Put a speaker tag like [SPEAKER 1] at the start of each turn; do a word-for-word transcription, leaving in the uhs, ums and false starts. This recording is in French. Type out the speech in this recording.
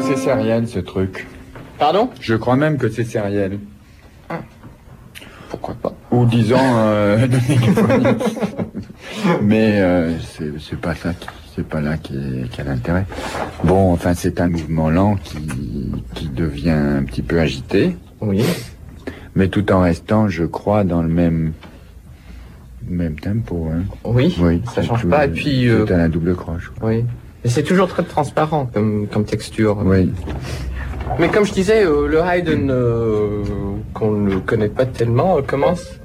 [SPEAKER 1] que c'est sériel ce truc.
[SPEAKER 2] Pardon?
[SPEAKER 1] Je crois même que c'est sériel.
[SPEAKER 2] Ah. Pourquoi pas?
[SPEAKER 1] Ou disons, euh, mais euh, c'est, c'est pas ça, qui, c'est pas là qui, est, qui a l'intérêt. Bon, enfin, c'est un mouvement lent qui, qui devient un petit peu agité.
[SPEAKER 2] Oui.
[SPEAKER 1] Mais tout en restant, je crois, dans le même, même tempo. Hein.
[SPEAKER 2] Oui. Oui. Ça change tout, pas. Et puis.
[SPEAKER 1] C'est euh, à la double croche.
[SPEAKER 2] Oui. Et c'est toujours très transparent comme, comme texture.
[SPEAKER 1] Oui.
[SPEAKER 2] Mais comme je disais, euh, le Haydn, euh, qu'on ne connaît pas tellement, euh, commence